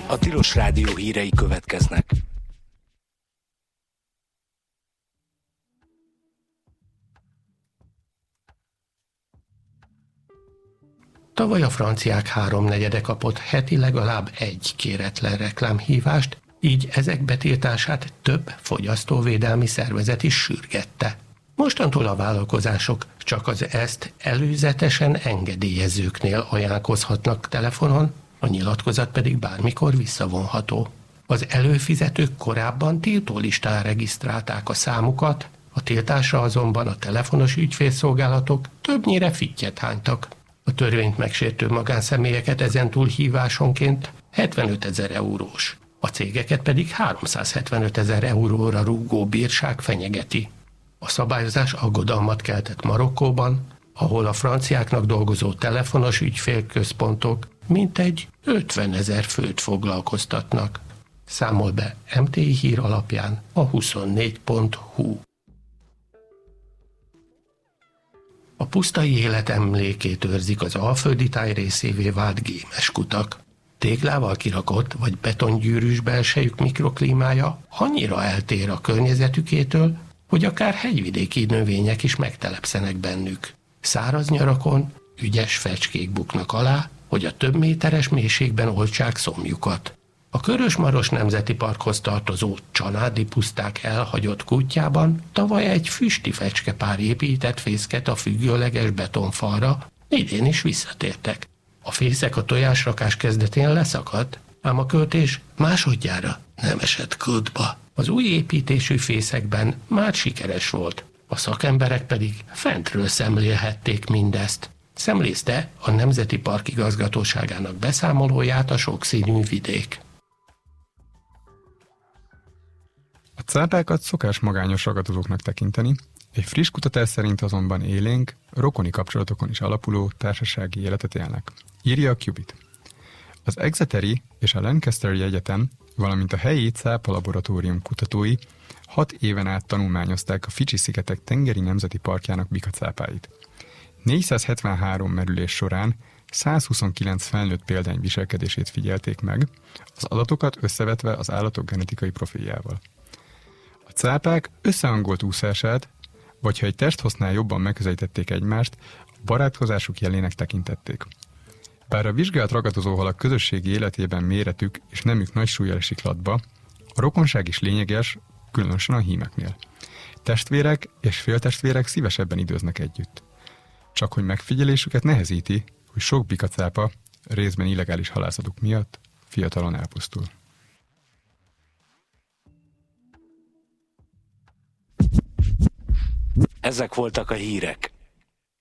A Tilos Rádió hírei következnek. Tavaly a franciák 3/4 kapott heti legalább egy kéretlen reklámhívást, így ezek betiltását több fogyasztóvédelmi szervezet is sürgette. Mostantól a vállalkozások csak az ezt előzetesen engedélyezőknél ajánlkozhatnak telefonon, a nyilatkozat pedig bármikor visszavonható. Az előfizetők korábban tiltólistán regisztrálták a számukat, a tiltásra azonban a telefonos ügyfélszolgálatok többnyire fittyet hánytak. A törvényt megsértő magánszemélyeket ezentúl hívásonként 75 000 eurós, a cégeket pedig 375 000 euróra rúgó bírság fenyegeti. A szabályozás aggodalmat keltett Marokkóban, ahol a franciáknak dolgozó telefonos ügyfélközpontok mintegy 50 000 főt foglalkoztatnak. Számol be MTI hír alapján a 24.hu. A pusztai élet emlékét őrzik az alföldi táj részévé vált gémeskutak. Téglával kirakott vagy betongyűrűs belsejük mikroklímája annyira eltér a környezetükétől, hogy akár hegyvidéki növények is megtelepszenek bennük. Száraz nyarakon ügyes fecskék buknak alá, hogy a több méteres mélységben oltsák szomjukat. A Körös-Maros Nemzeti Parkhoz tartozó Csanádi puszták elhagyott kútjában tavaly egy füsti fecskepár épített fészket a függőleges betonfalra, idén is visszatértek. A fészek a tojásrakás kezdetén leszakadt, ám a költés másodjára nem esett kútba. Az új építésű fészekben már sikeres volt, a szakemberek pedig fentről szemlélhették mindezt. Szemlézte a Nemzeti Park igazgatóságának beszámolóját a sokszínű vidék. A cápákat szokás magányos ragadozóknak tekinteni, egy friss kutatás szerint azonban élénk, rokoni kapcsolatokon is alapuló társasági életet élnek, írja a Qubit. Az Exeteri és a Lancasteri Egyetem, valamint a helyi cápa laboratórium kutatói 6 éven át tanulmányozták a Fidzsi-szigetek tengeri nemzeti parkjának bikacápáit. 473 merülés során 129 felnőtt példány viselkedését figyelték meg, az adatokat összevetve az állatok genetikai profiljával. A cápák összehangolt úszását, vagy ha egy testhosznál jobban megközelítették egymást, a barátkozásuk jelének tekintették. Bár a vizsgált ragadozóhalak közösségi életében méretük és nemük nagy súllyal esik latba, a rokonság is lényeges, különösen a hímeknél. Testvérek és féltestvérek szívesebben időznek együtt. Csak hogy megfigyelésüket nehezíti, hogy sok bikacápa, részben illegális halászatuk miatt fiatalon elpusztul. Ezek voltak a hírek.